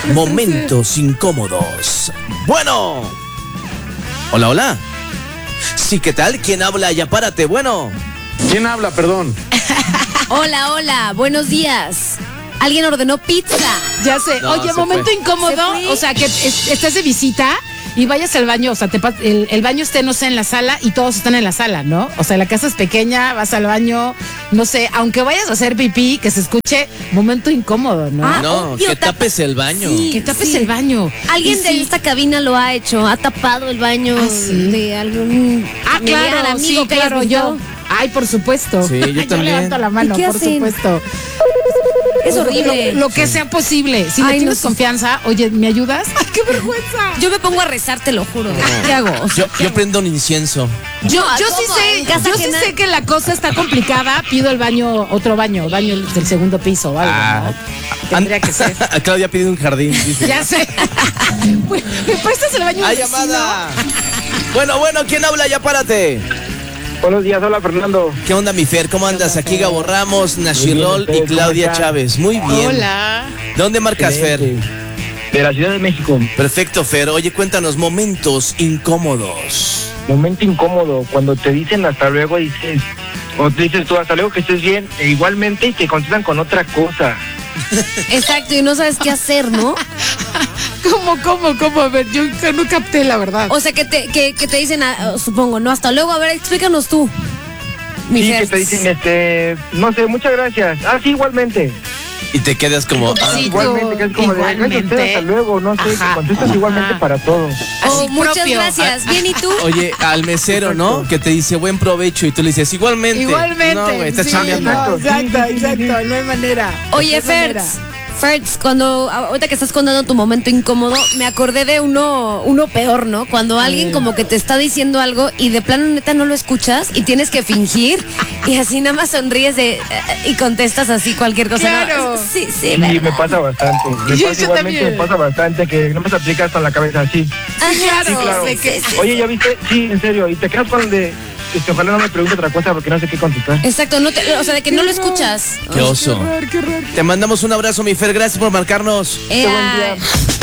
Momentos incómodos. Bueno. Hola, hola. Sí, ¿qué tal? ¿Quién habla? Ya párate, bueno. ¿Quién habla, perdón? Hola, hola, buenos días. ¿Alguien ordenó pizza? Ya sé. No, Oye, se momento fue. incómodo. Se fue. O sea, que estés de visita y vayas al baño. O sea, el baño esté, no sé, en la sala y todos están en la sala, ¿no? O sea, la casa es pequeña, vas al baño, no sé, aunque vayas a hacer pipí, que se escuche, momento incómodo, ¿no? Ah, No, obvio, que tapes el baño. Sí. Que tapes el baño. Alguien Y de sí. esta cabina lo ha hecho, ha tapado el baño Ah, ¿sí? de algún familiar, Claro, amigo sí, que hayas claro, visitado. yo. Ay, por supuesto. Sí, yo también. levanto la mano, ¿Y qué por hacen? supuesto. Es horrible. Lo que sea posible. Si no Ay, tienes no. confianza, oye, ¿me ayudas? ¡Ay, qué vergüenza! Yo me pongo a rezar, te lo juro. ¿Qué hago? O sea, Yo prendo un incienso. Yo No, sí ¿cómo? En casa yo sí ajena. sé que la cosa está complicada. Pido el baño, otro baño del segundo piso o algo, ¿no? Tendría que ser. Claudia pide un jardín, dice. Ya sé. ¿Me prestas el baño? ¡Hay del vecino? llamada! Bueno, ¿quién habla? Ya párate. Buenos días, hola Fernando. ¿Qué onda, mi Fer? ¿Cómo andas? Aquí Gabo Ramos, Nashirol y ¿cómo Claudia están? Chávez. Muy bien. Hola. ¿De dónde marcas, Fer? De la Ciudad de México. Perfecto, Fer. Oye, cuéntanos momentos incómodos. Momento incómodo, cuando te dicen hasta luego, dices, o te dices tú hasta luego que estés bien, e igualmente y te contestan con otra cosa. exacto, y no sabes qué hacer, ¿no? ¿Cómo? A ver, yo no capté la verdad. O sea, que te dicen, supongo, ¿no? Hasta luego, a ver, explícanos tú. Mi Sí, que Fer. te dicen, no sé, muchas gracias. Ah, sí, igualmente. Y te quedas como... Sí, Igualmente, que es como de, igualmente. gracias a usted, hasta luego, no sé, Ajá, te contestas ajá. igualmente para todo. Oh, Así muchas propio. gracias. Bien, ¿y tú? Oye, al mesero, ¿no? Que te dice buen provecho y tú le dices igualmente. Igualmente. No, güey, estás sí, chambeando. no, exacto, no hay manera. Oye, No hay manera. Fertz, ahorita que estás contando tu momento incómodo, me acordé de uno peor, ¿no? Cuando alguien como que te está diciendo algo y de plano neta no lo escuchas y tienes que fingir y así nada más sonríes y contestas así cualquier cosa. Claro. ¿no? Sí, Sí, ¿verdad? me pasa bastante. Me Yo pasa igualmente, también. me pasa bastante que no me se aplica hasta en la cabeza así. Ajá, claro, sí, claro. sí, sí, sí. Oye, ¿ya viste? Sí, en serio. Y te quedas con el de, ojalá no me pregunte otra cosa porque no sé qué contestar. Exacto, o sea, de que no lo escuchas. Qué oso. Qué horror. Te mandamos un abrazo, mi Fer. Gracias por marcarnos. Ay.